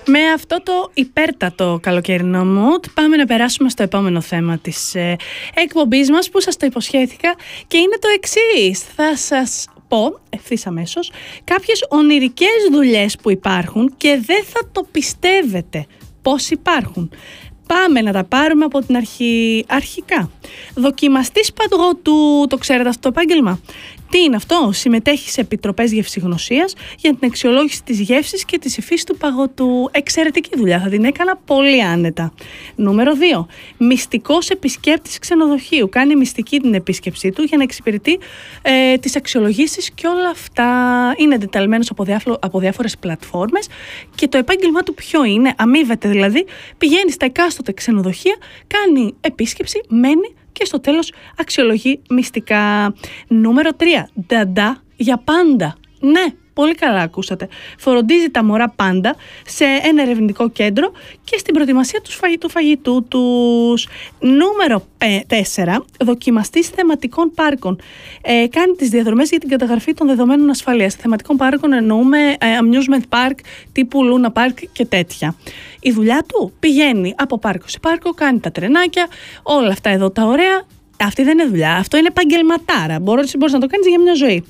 Με αυτό το υπέρτατο καλοκαιρινό mood πάμε να περάσουμε στο επόμενο θέμα της εκπομπής μας που σας το υποσχέθηκα και είναι το εξής. Θα σας πω ευθύς αμέσως κάποιες ονειρικές δουλειές που υπάρχουν και δεν θα το πιστεύετε πώς υπάρχουν. Πάμε να τα πάρουμε από την αρχικά. Δοκιμαστής παγωτού, το ξέρετε αυτό το επάγγελμα? Τι είναι αυτό? Συμμετέχει σε επιτροπές γευσηγνωσίας για την αξιολόγηση της γεύσης και της υφής του παγωτού. Εξαιρετική δουλειά, θα την έκανα πολύ άνετα. Νούμερο 2. Μυστικός επισκέπτης ξενοδοχείου. Κάνει μυστική την επίσκεψή του για να εξυπηρετεί τις αξιολογήσεις και όλα αυτά. Είναι εντεταλμένος από διάφορες πλατφόρμες και το επάγγελμά του ποιο είναι? Αμείβεται δηλαδή, πηγαίνει στα εκάστοτε ξενοδοχεία, κάνει επίσκεψη, μένει και στο τέλος αξιολογεί μυστικά. Νούμερο 3. Νταντά για πάντα. Ναι, πολύ καλά ακούσατε. Φροντίζει τα μωρά πάντα σε ένα ερευνητικό κέντρο και στην προετοιμασία του φαγητού τους. Νούμερο 4. Δοκιμαστής θεματικών πάρκων. Κάνει τις διαδρομές για την καταγραφή των δεδομένων ασφαλείας. Θεματικών πάρκων εννοούμε amusement park τύπου Luna Park και τέτοια. Η δουλειά του πηγαίνει από πάρκο σε πάρκο, κάνει τα τρενάκια, όλα αυτά εδώ τα ωραία. Αυτή δεν είναι δουλειά, αυτό είναι επαγγελματάρα. Μπορείς να το κάνεις για μια ζωή.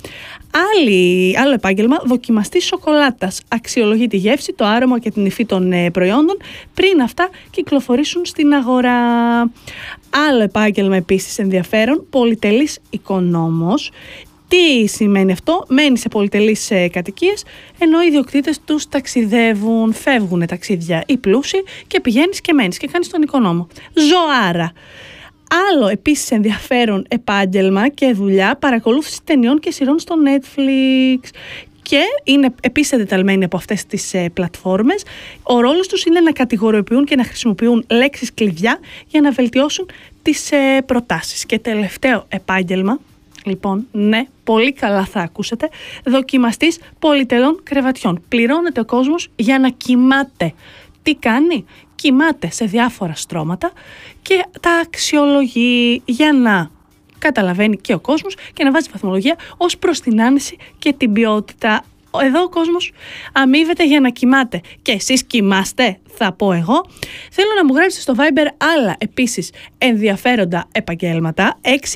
Άλλο επάγγελμα, δοκιμαστής σοκολάτας. Αξιολογεί τη γεύση, το άρωμα και την υφή των προϊόντων πριν αυτά κυκλοφορήσουν στην αγορά. Άλλο επάγγελμα επίσης ενδιαφέρον, πολυτελής οικονόμος. Τι σημαίνει αυτό? Μένει σε πολυτελείς κατοικίες, ενώ οι ιδιοκτήτες τους ταξιδεύουν, φεύγουν ταξίδια οι πλούσιοι και πηγαίνεις και μένεις και κάνεις τον οικονόμο. Ζωάρα. Άλλο επίσης ενδιαφέρον επάγγελμα και δουλειά, παρακολούθηση ταινιών και σειρών στο Netflix. Και είναι επίσης εντεταλμένοι από αυτές τις πλατφόρμες. Ο ρόλος τους είναι να κατηγοριοποιούν και να χρησιμοποιούν λέξεις κλειδιά για να βελτιώσουν τις προτάσεις. Και τελευταίο επάγγελμα, λοιπόν, ναι, πολύ καλά θα ακούσετε, δοκιμαστής πολυτελών κρεβατιών. Πληρώνεται ο κόσμος για να κοιμάται. Τι κάνει? Κοιμάται σε διάφορα στρώματα και τα αξιολογεί για να καταλαβαίνει και ο κόσμος και να βάζει βαθμολογία ως προς την άνεση και την ποιότητα. Εδώ ο κόσμος αμείβεται για να κοιμάται. Και εσείς κοιμάστε, θα πω εγώ. Θέλω να μου γράψετε στο Viber άλλα επίσης ενδιαφέροντα επαγγέλματα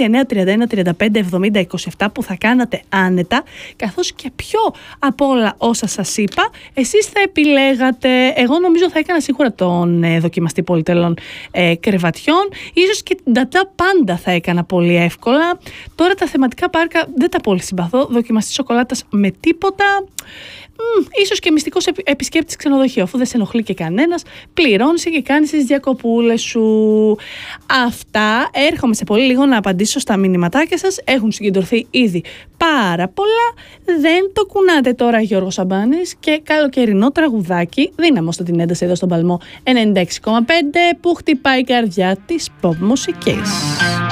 6931-35-70-27 που θα κάνατε άνετα, καθώς και πιο από όλα όσα σας είπα εσείς θα επιλέγατε. Εγώ νομίζω θα έκανα σίγουρα τον δοκιμαστή πολυτελών κρεβατιών, ίσως και την ντατά πάντα θα έκανα πολύ εύκολα. Τώρα τα θεματικά πάρκα δεν τα πολύ συμπαθώ, δοκιμαστή σοκολάτας με τίποτα. Ίσως και μυστικός επισκέπτης ξενοδοχείου, αφού δεν σε ενοχλεί και κανένας, πληρώνεις και κάνεις τις διακοπούλες σου. Αυτά. Έρχομαι σε πολύ λίγο να απαντήσω στα μηνυματάκια σας. Έχουν συγκεντρωθεί ήδη πάρα πολλά. Δεν το κουνάτε τώρα, Γιώργος Σαμπάνης, και καλοκαιρινό τραγουδάκι. Δύναμωστε την ένταση εδώ στον Παλμό 96,5 που χτυπάει η καρδιά της pop μουσικής.